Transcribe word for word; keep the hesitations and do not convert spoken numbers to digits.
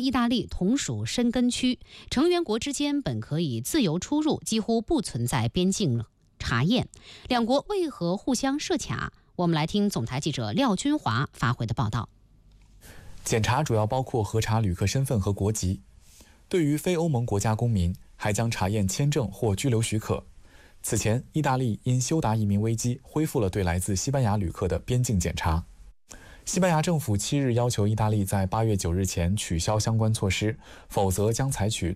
意大利同属申根区，成员国之间本可以自由出入，几乎不存在边境查验。两国为何互相设卡？我们来听总台记者廖军华发回的报道。 检查主要包括核查旅客身份和国籍，对于非欧盟国家公民，还将查验签证或居留许可。此前，意大利因休达移民危机，恢复了对来自西班牙旅客的边境检查。西班牙政府七日要求意大利在八月九日前取消相关措施，否则将采取